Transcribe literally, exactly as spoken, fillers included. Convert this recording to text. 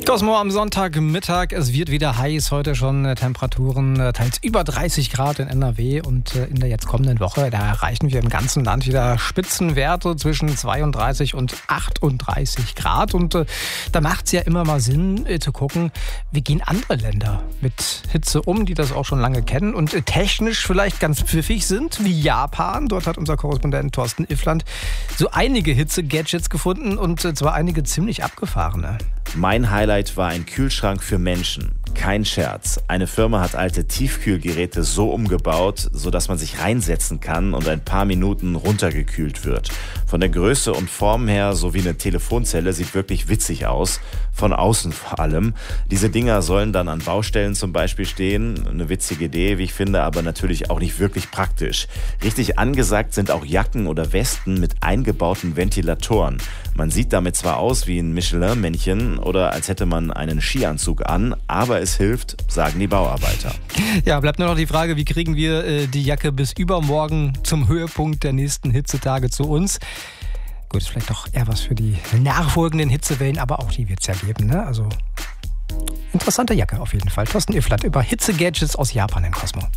Cosmo am Sonntagmittag. Es wird wieder heiß. Heute schon äh, Temperaturen äh, teils über dreißig Grad in N R W. Und äh, in der jetzt kommenden Woche, da erreichen wir im ganzen Land wieder Spitzenwerte zwischen zweiunddreißig und achtunddreißig Grad. Und äh, da macht es ja immer mal Sinn äh, zu gucken, wie gehen andere Länder mit Hitze um, die das auch schon lange kennen und äh, technisch vielleicht ganz pfiffig sind, wie Japan. Dort hat unser Korrespondent Thorsten Iffland so einige Hitze-Gadgets gefunden und äh, zwar einige ziemlich abgefahrene. Mein Highlight war ein Kühlschrank für Menschen. Kein Scherz. Eine Firma hat alte Tiefkühlgeräte so umgebaut, sodass man sich reinsetzen kann und ein paar Minuten runtergekühlt wird. Von der Größe und Form her so wie eine Telefonzelle, sieht wirklich witzig aus. Von außen vor allem. Diese Dinger sollen dann an Baustellen zum Beispiel stehen. Eine witzige Idee, wie ich finde, aber natürlich auch nicht wirklich praktisch. Richtig angesagt sind auch Jacken oder Westen mit eingebauten Ventilatoren. Man sieht damit zwar aus wie ein Michelin-Männchen oder als hätte man einen Skianzug an, aber es hilft, sagen die Bauarbeiter. Ja, bleibt nur noch die Frage, wie kriegen wir äh, die Jacke bis übermorgen zum Höhepunkt der nächsten Hitzetage zu uns? Gut, ist vielleicht doch eher was für die nachfolgenden Hitzewellen, aber auch die wird es ja geben, ne? Also interessante Jacke auf jeden Fall. Thorsten Iffland über Hitze-Gadgets aus Japan in Cosmo.